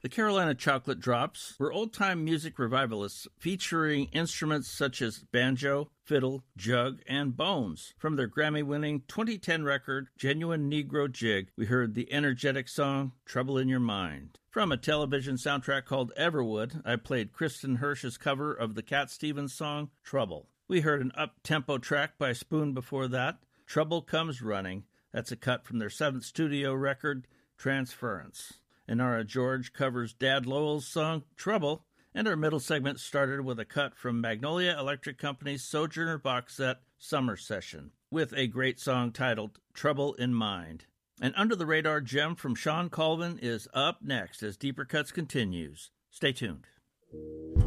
The Carolina Chocolate Drops were old-time music revivalists featuring instruments such as banjo, fiddle, jug, and bones. From their Grammy-winning 2010 record, Genuine Negro Jig, we heard the energetic song, Trouble in Your Mind. From a television soundtrack called Everwood, I played Kristen Hirsch's cover of the Cat Stevens song, Trouble. We heard an up-tempo track by Spoon before that, Trouble Comes Running. That's a cut from their 7th studio record, Transference. Inara George covers Dad Lowell's song, Trouble, and our middle segment started with a cut from Magnolia Electric Company's Sojourner box set, Summer Session, with a great song titled Trouble in Mind. An under-the-radar gem from Sean Colvin is up next as Deeper Cuts continues. Stay tuned.